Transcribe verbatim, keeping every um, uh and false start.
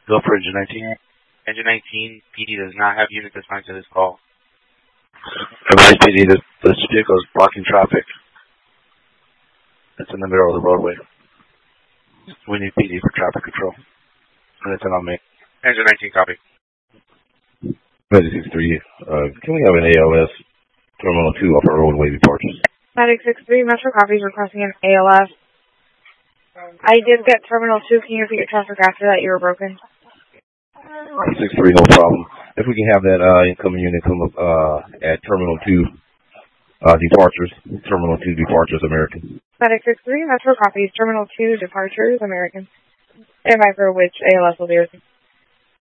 Go for engine nineteen. Engine nineteen, P D does not have units assigned to this call. Advise P D, this, this vehicle is blocking traffic. It's in the middle of the roadway. We need P D for traffic control. And it's on me. Engine nineteen, copy. Medic six three, uh, can we have an A L S Terminal two off our roadway departures? Medic six three, Metro copies requesting an A L S. I did get Terminal two. Can you repeat your traffic after that? You were broken. six three, no problem. If we can have that uh, incoming unit come up uh, at Terminal two uh, departures, Terminal two departures, American. Medic six three, Metro copies, Terminal two departures, American. And I for which A L S will be received.